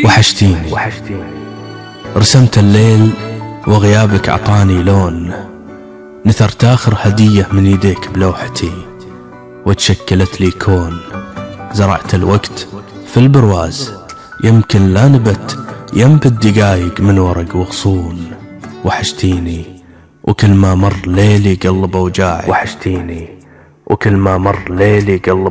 وحشتيني. رسمت الليل وغيابك عطاني لون، نثرت آخر هدية من يديك بلوحتي، وتشكلت لي كون. زرعت الوقت في البرواز، يمكن لا نبت ينبت دقايق من ورق وغصون. وحشتيني وكل ما مر ليلي قلب أوجاعي. وحشتيني وكل ما مر ليلي قلب